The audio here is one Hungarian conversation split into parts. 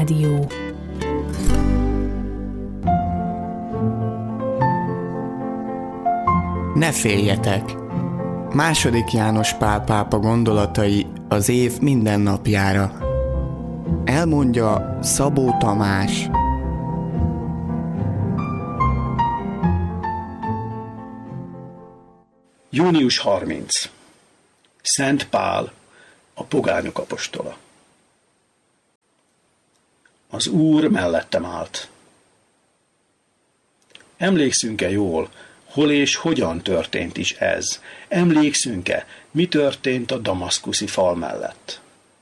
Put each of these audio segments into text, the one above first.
Rádió. Ne féljetek! II. János Pál pápa gondolatai az év minden napjára. Elmondja Szabó Tamás. Június 30. Szent Pál, a pogányok apostola. Az Úr mellettem állt. Emlékszünk-e jól, hol és hogyan történt is ez? Emlékszünk-e, mi történt a damaszkuszi fal mellett?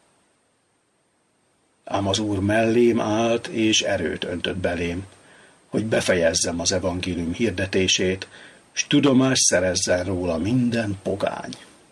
Ám az Úr mellém állt, és erőt öntött belém, hogy befejezzem az evangélium hirdetését, s tudomást szerezzen róla minden pogány.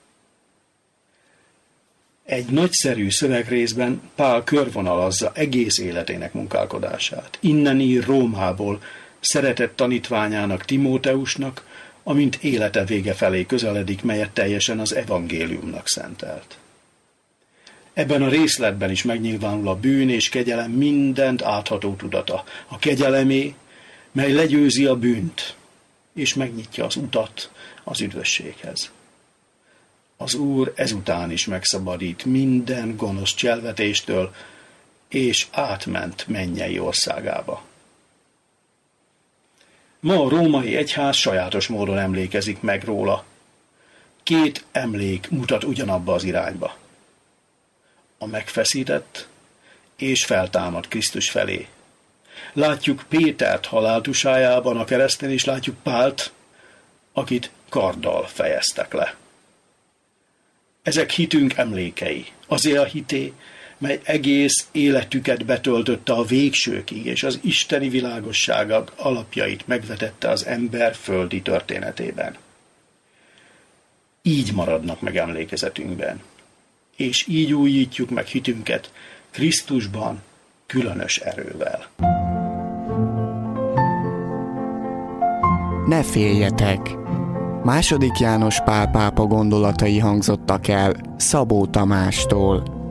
Egy nagyszerű szövegrészben Pál körvonalazza egész életének munkálkodását. Innen ír Rómából szeretett tanítványának, Timóteusnak, amint élete vége felé közeledik, melyet teljesen az evangéliumnak szentelt. Ebben a részletben is megnyilvánul a bűn és kegyelem mindent átható tudata. A kegyelemé, mely legyőzi a bűnt, és megnyitja az utat az üdvösséghez. Az Úr ezután is megszabadít minden gonosz cselvetéstől, és átment mennyei országába. Ma a római egyház sajátos módon emlékezik meg róla. Két emlék mutat ugyanabba az irányba. A megfeszített és feltámadt Krisztus felé. Látjuk Pétert haláltusájában a kereszten, és látjuk Pált, akit karddal fejeztek le. Ezek hitünk emlékei, azé a hité, mely egész életüket betöltötte a végsőkig, és az isteni világosságok alapjait megvetette az ember földi történetében. Így maradnak meg emlékezetünkben, és így újítjuk meg hitünket Krisztusban különös erővel. Ne féljetek! II. János Pál pápa gondolatai hangzottak el Szabó Tamástól.